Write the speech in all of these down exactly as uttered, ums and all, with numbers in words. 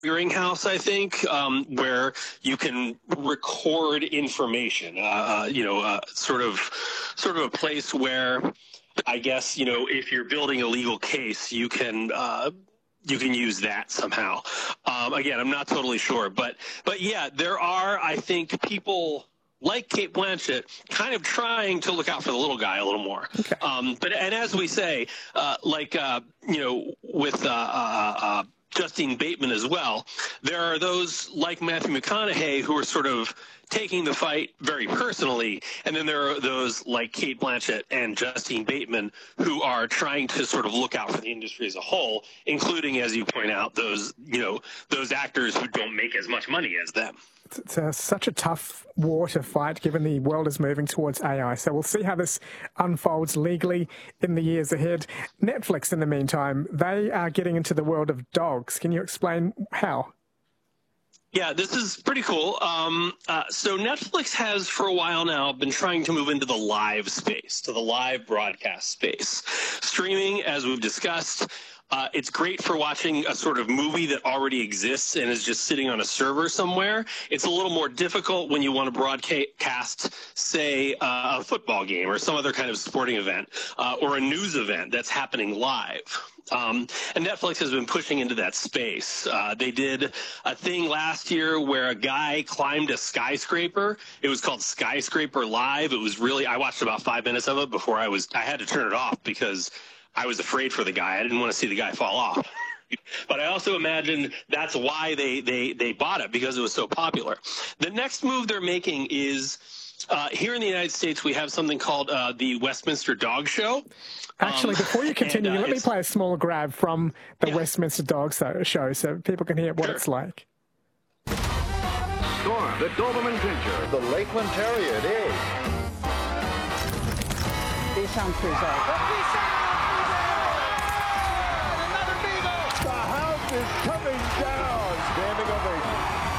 clearinghouse, I think, um, where you can record information. Uh, uh, you know, uh, sort of, sort of a place where, I guess, you know, if you're building a legal case, you can. Uh, you can use that somehow. Um, again, I'm not totally sure, but but yeah, there are, I think, people like Cate Blanchett kind of trying to look out for the little guy a little more. Okay. Um, but and as we say, uh, like uh, you know, with uh, uh, uh, Justine Bateman as well, there are those like Matthew McConaughey who are sort of taking the fight very personally, and then there are those like Cate Blanchett and Justine Bateman who are trying to sort of look out for the industry as a whole, including, as you point out, those, you know, those actors who don't make as much money as them. It's a, such a tough war to fight given the world is moving towards A I. So we'll see how this unfolds legally in the years ahead. Netflix, in the meantime, they are getting into the world of dogs. Can you explain how? Yeah, this is pretty cool. Um, uh, so Netflix has for a while now been trying to move into the live space, to the live broadcast space. Streaming, as we've discussed, uh, it's great for watching a sort of movie that already exists and is just sitting on a server somewhere. It's a little more difficult when you want to broadcast, say, uh, a football game or some other kind of sporting event uh, or a news event that's happening live. Um, and Netflix has been pushing into that space. Uh, they did a thing last year where a guy climbed a skyscraper. It was called Skyscraper Live. It was really, I watched about five minutes of it before I was, I had to turn it off because I was afraid for the guy. I didn't want to see the guy fall off. But I also imagine that's why they, they, they bought it, because it was so popular. The next move they're making is, uh, here in the United States, we have something called uh, the Westminster Dog Show. Actually, um, before you continue, and, uh, let me play a small grab from the yeah. Westminster Dog Show so people can hear what Sure. it's like. Storm, the Doberman Pinscher. The Lakeland Terrier, it is. Bichon Frise. Another beagle! The house is coming down. Standing ovation.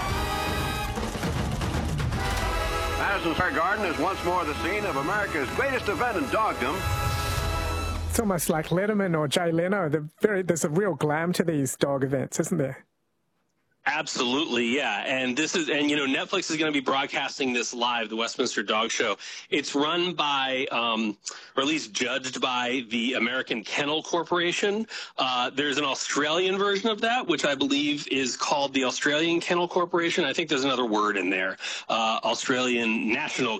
Madison Square Garden is once more the scene of America's greatest event in dogdom. It's almost like Letterman or Jay Leno. The very, there's a real glam to these dog events, isn't there? Absolutely, yeah. And this is, and you know, Netflix is going to be broadcasting this live, the Westminster Dog Show. It's run by, um, or at least judged by, the American Kennel Corporation. Uh, there's an Australian version of that, which I believe is called the Australian Kennel Corporation. I think there's another word in there, uh, Australian National